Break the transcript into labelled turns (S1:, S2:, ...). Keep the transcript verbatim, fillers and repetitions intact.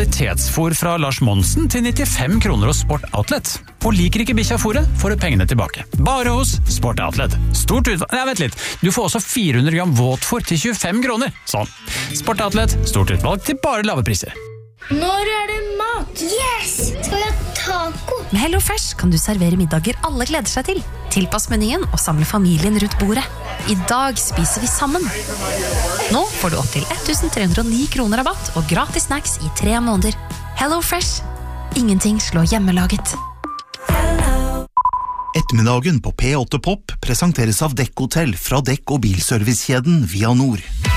S1: kvalitetsfôr fra Lars Monsen til nittifem kroner hos Sport Outlet. Og liker ikke bikkja-fôret, får du pengene tilbake. Bare hos Sport Outlet. Stort utvalg... Nei, vent litt. Du får også fire hundre gram våtfôr til tjuefem kroner. Sånn. Sport Outlet. Stort utvalg til bare lave priser.
S2: Når er det mat?
S3: Yes! Skal vi ha taco?
S4: Med Hello Fresh kan du servere middager alle gleder seg til. Tilpass menyen og samle familien rundt bordet. I dag spiser vi sammen. Nå får du opp til ett tusen tre hundre og ni kroner rabatt og gratis snacks i tre måneder. Hello Fresh. Ingenting slår hjemmelaget.
S5: Ettermiddagen på P åtte Pop presenteres av Dekk Hotel fra Dekk- og bilservicekjeden Via Nord.